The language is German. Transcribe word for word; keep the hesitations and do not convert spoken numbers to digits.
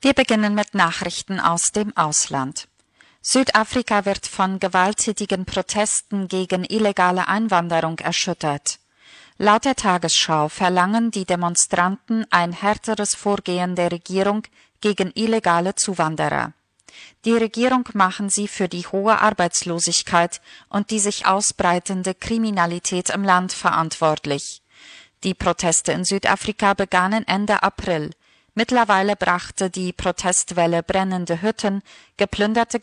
Wir beginnen mit Nachrichten aus dem Ausland. Südafrika wird von gewalttätigen Protesten gegen illegale Einwanderung erschüttert. Laut der Tagesschau verlangen die Demonstranten ein härteres Vorgehen der Regierung gegen illegale Zuwanderer. Die Regierung machen sie für die hohe Arbeitslosigkeit und die sich ausbreitende Kriminalität im Land verantwortlich. Die Proteste in Südafrika begannen Ende April. Mittlerweile brachte die Protestwelle brennende Hütten, geplünderte